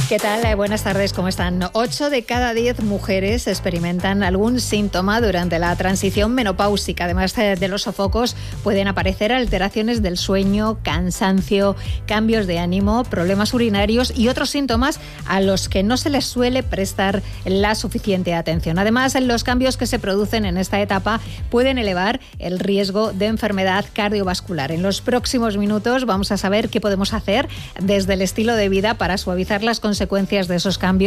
¿Qué tal? Buenas tardes, ¿cómo están? 8 de cada 10 mujeres experimentan algún síntoma durante la transición menopáusica. Además de los sofocos, pueden aparecer alteraciones del sueño, cansancio, cambios de ánimo, problemas urinarios y otros síntomas a los que no se les suele prestar la suficiente atención. Además, los cambios que se producen en esta etapa pueden elevar el riesgo de enfermedad cardiovascular. En los próximos minutos vamos a saber qué podemos hacer desde el estilo de vida para suavizar las consecuencias de esos cambios